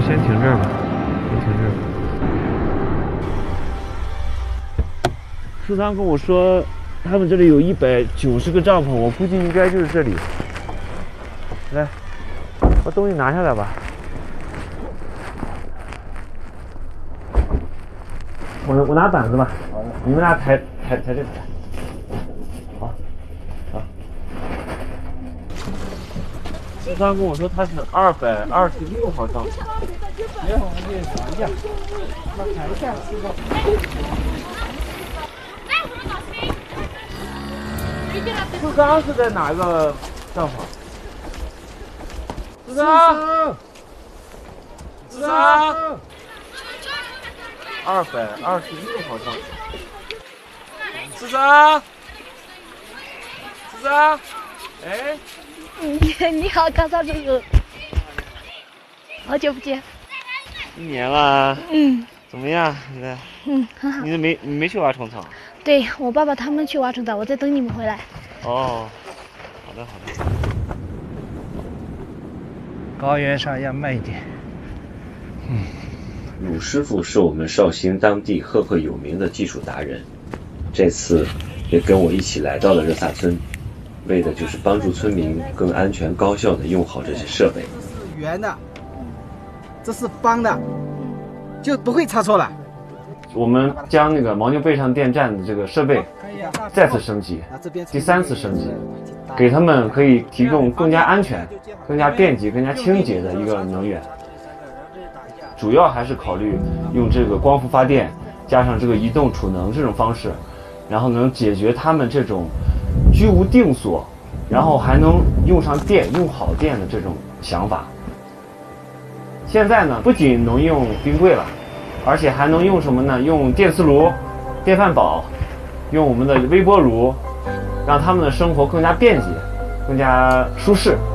先停这儿吧，先停这儿。书商跟我说，他们这里有190个帐篷，我估计应该就是这里。来，把东西拿下来吧。我拿板子吧，你们俩抬这个。好。书商跟我说他是226号帐篷。别往这里拿下，那抬一下是吧？书商是在哪个帐篷？书商，226号帐篷。书商，哎， 你好，高少叔叔，好久不见。 1年了。怎么样？现在？ 很好。 你没去挖虫草？ 对，我爸爸他们去挖虫草，我在等你们回来。 哦，好的。 高原上要慢一点。 鲁师傅是我们绍兴当地赫赫有名的技术达人，这次也跟我一起来到了热萨村，为的就是帮助村民更安全高效地用好这些设备。 这是圆的，这是方的，就不会差错了。 我们将那个牦牛背上电站的这个设备再次升级，第3次升级，给他们可以提供更加安全、更加便捷、更加清洁的一个能源。主要还是考虑用这个光伏发电加上这个移动储能这种方式，然后能解决他们这种居无定所，然后还能用上电、用好电的这种想法。现在呢，不仅能用冰柜了，而且还能用什么呢？用电磁炉、电饭煲，用我们的微波炉，让他们的生活更加便捷、更加舒适。